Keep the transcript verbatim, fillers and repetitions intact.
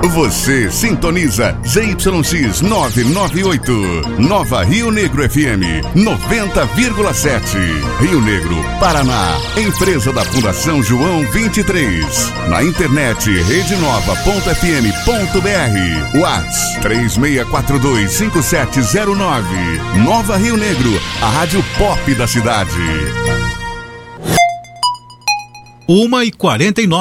Você sintoniza Z Y X novecentos e noventa e oito, Nova Rio Negro F M noventa vírgula sete, Rio Negro, Paraná. Empresa da Fundação João vinte e três. Na internet rede nova ponto f m ponto b r. WhatsApp três seis quatro dois cinco sete zero nove. Nova Rio Negro, a rádio pop da cidade. uma e quarenta e nove.